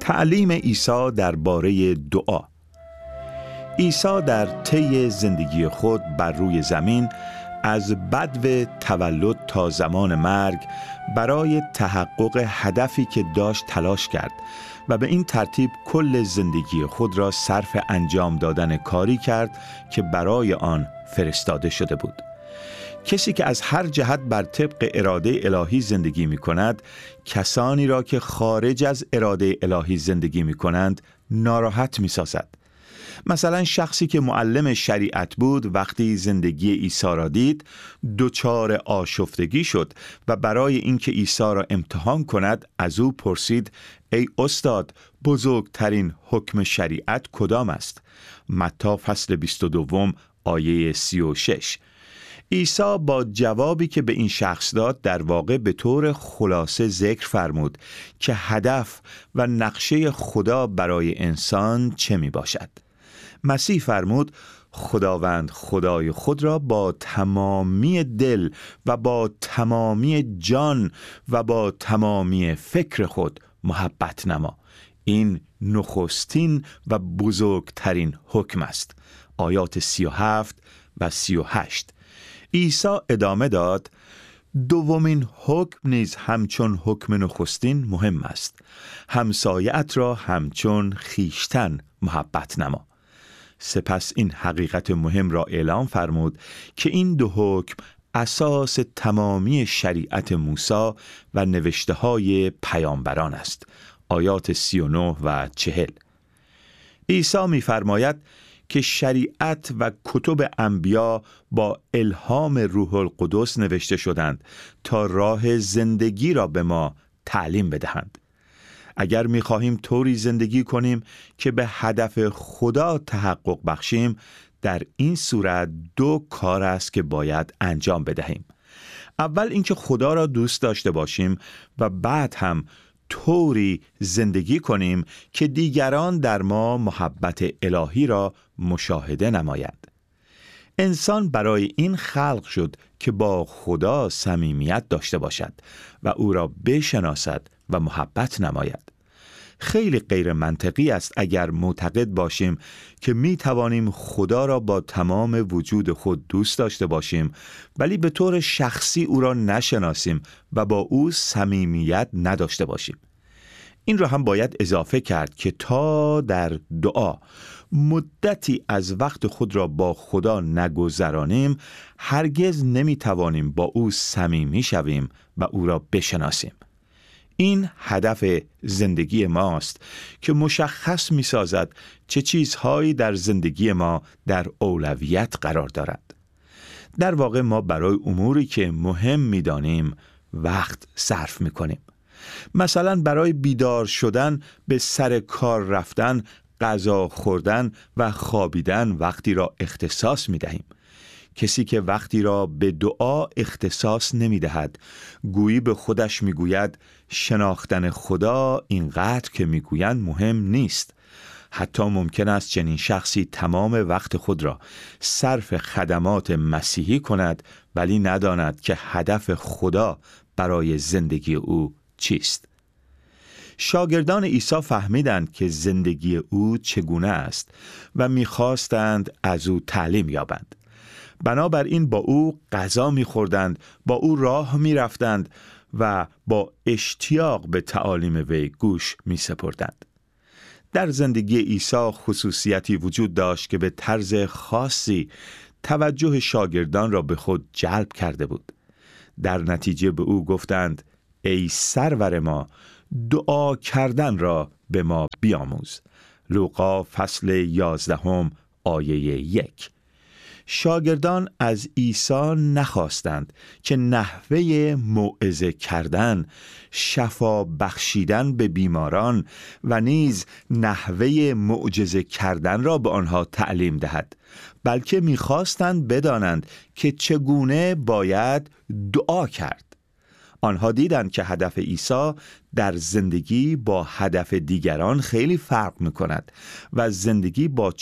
تعلیم عیسی درباره دعا. عیسی در طی زندگی خود بر روی زمین از بدو تولد تا زمان مرگ برای تحقق هدفی که داشت تلاش کرد و به این ترتیب کل زندگی خود را صرف انجام دادن کاری کرد که برای آن فرستاده شده بود. کسی که از هر جهت بر طبق اراده الهی زندگی می کند، کسانی را که خارج از اراده الهی زندگی می کنند ناراحت می سازد. مثلا شخصی که معلم شریعت بود وقتی زندگی عیسی را دید دچار آشفتگی شد و برای اینکه عیسی را امتحان کند از او پرسید: ای استاد، بزرگترین حکم شریعت کدام است؟ متی فصل 22 آیه 36. عیسی با جوابی که به این شخص داد در واقع به طور خلاصه ذکر فرمود که هدف و نقشه خدا برای انسان چه می باشد. مسیح فرمود: خداوند خدای خود را با تمامی دل و با تمامی جان و با تمامی فکر خود محبت نما. این نخستین و بزرگترین حکم است. آیات 37 و 38. عیسی ادامه داد: دومین حکم نیز همچون حکم نخستین مهم است. همسایه‌ات را همچون خویشتن محبت نما. سپس این حقیقت مهم را اعلام فرمود که این دو حکم اساس تمامی شریعت موسی و نوشته‌های پیامبران است. آیات 39 و 40. عیسی می‌فرماید که شریعت و کتب انبیا با الهام روح القدس نوشته شدند تا راه زندگی را به ما تعلیم بدهند. اگر می‌خواهیم طوری زندگی کنیم که به هدف خدا تحقق بخشیم، در این صورت دو کار است که باید انجام بدهیم. اول اینکه خدا را دوست داشته باشیم و بعد هم طوری زندگی کنیم که دیگران در ما محبت الهی را مشاهده نمایند. انسان برای این خلق شد که با خدا صمیمیت داشته باشد و او را بشناسد و محبت نماید. خیلی غیر منطقی است اگر معتقد باشیم که می توانیم خدا را با تمام وجود خود دوست داشته باشیم ولی به طور شخصی او را نشناسیم و با او صمیمیت نداشته باشیم. این را هم باید اضافه کرد که تا در دعا مدتی از وقت خود را با خدا نگذرانیم، هرگز نمی توانیم با او صمیمی شویم و او را بشناسیم. این هدف زندگی ماست که مشخص می سازد چه چیزهایی در زندگی ما در اولویت قرار دارد. در واقع ما برای اموری که مهم می دانیم وقت صرف می کنیم. مثلا برای بیدار شدن، به سر کار رفتن، غذا خوردن و خوابیدن وقتی را اختصاص می دهیم. کسی که وقتی را به دعا اختصاص نمی دهد، گویی به خودش می گوید شناختن خدا اینقدر که می گویند مهم نیست. حتی ممکن است چنین شخصی تمام وقت خود را صرف خدمات مسیحی کند ولی نداند که هدف خدا برای زندگی او چیست. شاگردان عیسی فهمیدند که زندگی او چگونه است و می‌خواستند از او تعلیم یابند. بنابراین با او غذا می‌خوردند، با او راه می‌رفتند و با اشتیاق به تعالیم وی گوش می‌سپردند. در زندگی عیسی خصوصیتی وجود داشت که به طرز خاصی توجه شاگردان را به خود جلب کرده بود. در نتیجه به او گفتند: ای سرور ما، دعا کردن را به ما بیاموز. لوقا فصل 11 آیه 1. شاگردان از عیسی نخواستند که نحوه موعظه کردن، شفا بخشیدن به بیماران و نیز نحوه معجزه کردن را به آنها تعلیم دهد، بلکه می‌خواستند بدانند که چگونه باید دعا کرد. آنها دیدند که هدف عیسی در زندگی با هدف دیگران خیلی فرق می‌کند و زندگی با